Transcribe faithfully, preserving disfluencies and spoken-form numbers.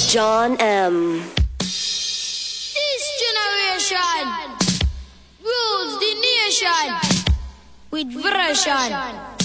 John M. This generation rules the nation with version.